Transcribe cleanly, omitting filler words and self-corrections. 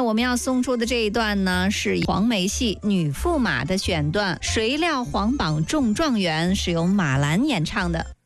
我们要送出的这一段呢，是黄梅戏女驸马的选段，谁料皇榜中状元，是由马兰演唱的。